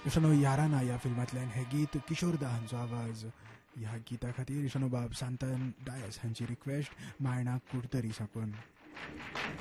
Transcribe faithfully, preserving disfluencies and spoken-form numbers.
इशनो याराना ह्या फिल्मांतल्यान हें गीत किशोर दा हांचो आवाज. ह्या गिता खातीर इशनो बाब सांतन डायस हांची रिक्वेस्ट मायणाक कुडतरी साकून.